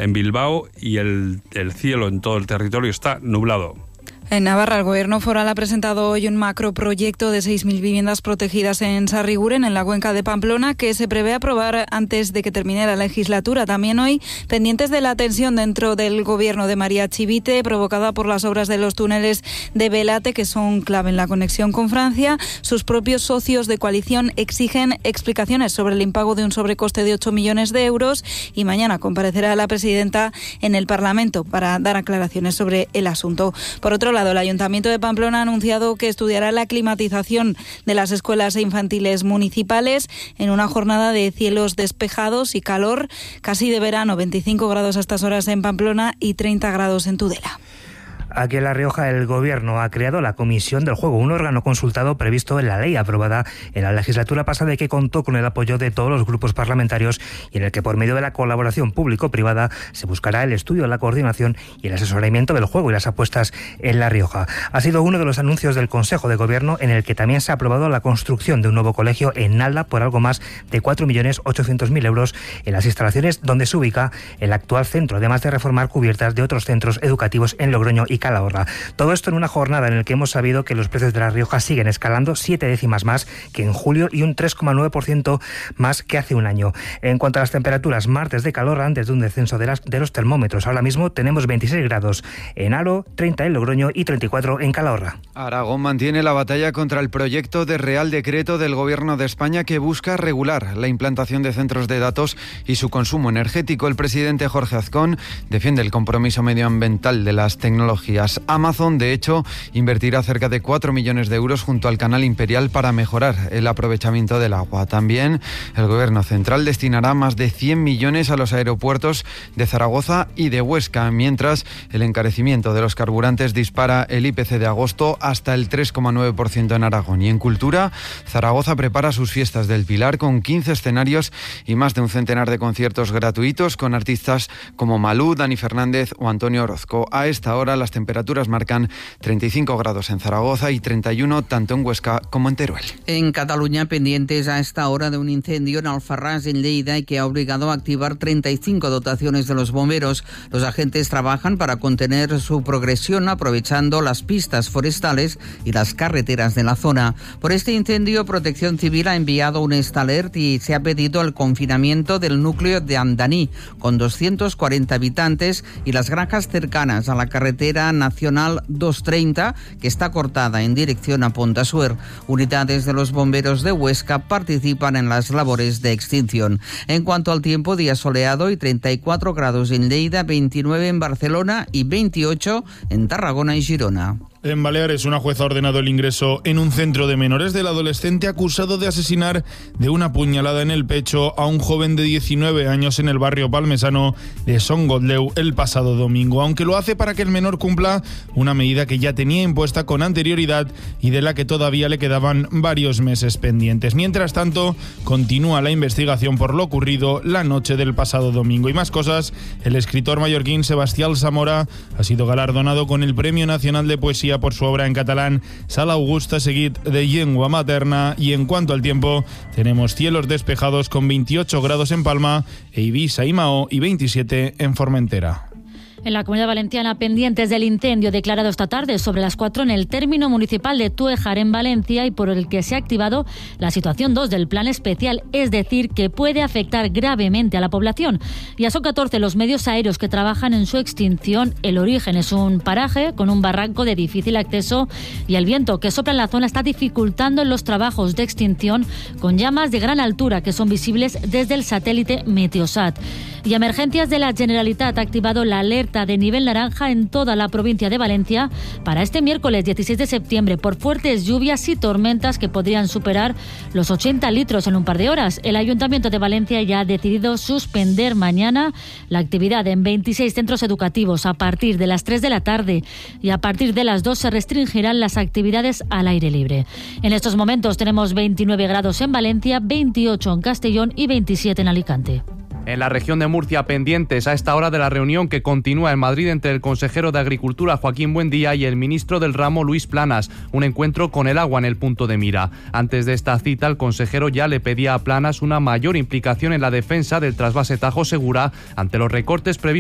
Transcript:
en Bilbao y el cielo en todo el territorio está nublado. En Navarra, el Gobierno foral ha presentado hoy un macroproyecto de 6.000 viviendas protegidas en Sarriguren, en la cuenca de Pamplona, que se prevé aprobar antes de que termine la legislatura. También hoy, pendientes de la tensión dentro del Gobierno de María Chivite, provocada por las obras de los túneles de Belate, que son clave en la conexión con Francia. Sus propios socios de coalición exigen explicaciones sobre el impago de un sobrecoste de 8 millones de euros y mañana comparecerá la presidenta en el Parlamento para dar aclaraciones sobre el asunto. Por otro lado, el Ayuntamiento de Pamplona ha anunciado que estudiará la climatización de las escuelas infantiles municipales en una jornada de cielos despejados y calor casi de verano, 25 grados a estas horas en Pamplona y 30 grados en Tudela. Aquí en La Rioja el Gobierno ha creado la Comisión del Juego, un órgano consultado previsto en la ley aprobada en la legislatura pasada y que contó con el apoyo de todos los grupos parlamentarios y en el que por medio de la colaboración público-privada se buscará el estudio, la coordinación y el asesoramiento del juego y las apuestas en La Rioja. Ha sido uno de los anuncios del Consejo de Gobierno en el que también se ha aprobado la construcción de un nuevo colegio en Nalda por algo más de 4.800.000 euros en las instalaciones donde se ubica el actual centro, además de reformar cubiertas de otros centros educativos en Logroño y Calahorra. Todo esto en una jornada en la que hemos sabido que los precios de La Rioja siguen escalando 7 décimas más que en julio y un 3,9% más que hace un año. En cuanto a las temperaturas, martes de calor antes de un descenso de los termómetros. Ahora mismo tenemos 26 grados en Aro, 30 en Logroño y 34 en Calahorra. Aragón mantiene la batalla contra el proyecto de Real Decreto del Gobierno de España que busca regular la implantación de centros de datos y su consumo energético. El presidente Jorge Azcón defiende el compromiso medioambiental de las tecnologías. Amazon, de hecho, invertirá cerca de 4 millones de euros junto al Canal Imperial para mejorar el aprovechamiento del agua. También el Gobierno central destinará más de 100 millones a los aeropuertos de Zaragoza y de Huesca, mientras el encarecimiento de los carburantes dispara el IPC de agosto hasta el 3,9% en Aragón. Y en cultura, Zaragoza prepara sus fiestas del Pilar con 15 escenarios y más de un centenar de conciertos gratuitos con artistas como Malú, Dani Fernández o Antonio Orozco. A esta hora las temperaturas marcan 35 grados en Zaragoza y 31 tanto en Huesca como en Teruel. En Cataluña, pendientes a esta hora de un incendio en Alfarrás, en Lleida, y que ha obligado a activar 35 dotaciones de los bomberos. Los agentes trabajan para contener su progresión aprovechando las pistas forestales y las carreteras de la zona. Por este incendio, Protección Civil ha enviado un alert y se ha pedido el confinamiento del núcleo de Andaní, con 240 habitantes, y las granjas cercanas a la carretera nacional 230, que está cortada en dirección a Pontasuer. Unidades de los bomberos de Huesca participan en las labores de extinción. En cuanto al tiempo, día soleado y 34 grados en Lleida, 29 en Barcelona y 28 en Tarragona y Girona. En Baleares, una jueza ha ordenado el ingreso en un centro de menores del adolescente acusado de asesinar de una puñalada en el pecho a un joven de 19 años en el barrio palmesano de Son Gotleu el pasado domingo, aunque lo hace para que el menor cumpla una medida que ya tenía impuesta con anterioridad y de la que todavía le quedaban varios meses pendientes. Mientras tanto, continúa la investigación por lo ocurrido la noche del pasado domingo. Y más cosas, el escritor mallorquín Sebastián Zamora ha sido galardonado con el Premio Nacional de Poesía por su obra en catalán Sala Augusta, seguit de Llengua Materna. Y en cuanto al tiempo, tenemos cielos despejados con 28 grados en Palma, e Ibiza y Mahó y 27 en Formentera. En la Comunidad Valenciana, pendientes del incendio declarado esta tarde sobre las 4 en el término municipal de Túejar, en Valencia, y por el que se ha activado la situación 2 del plan especial, es decir, que puede afectar gravemente a la población. Ya son 14 los medios aéreos que trabajan en su extinción. El origen es un paraje con un barranco de difícil acceso y el viento que sopla en la zona está dificultando los trabajos de extinción, con llamas de gran altura que son visibles desde el satélite Meteosat. Y Emergencias de la Generalitat ha activado la alerta de nivel naranja en toda la provincia de Valencia para este miércoles 16 de septiembre por fuertes lluvias y tormentas que podrían superar los 80 litros en un par de horas. El Ayuntamiento de Valencia ya ha decidido suspender mañana la actividad en 26 centros educativos a partir de las 3 de la tarde, y a partir de las 2 se restringirán las actividades al aire libre. En estos momentos tenemos 29 grados en Valencia, 28 en Castellón y 27 en Alicante. En la región de Murcia, pendientes a esta hora de la reunión que continúa en Madrid entre el consejero de Agricultura, Joaquín Buendía, y el ministro del ramo, Luis Planas, un encuentro con el agua en el punto de mira. Antes de esta cita, el consejero ya le pedía a Planas una mayor implicación en la defensa del trasvase Tajo Segura ante los recortes previstos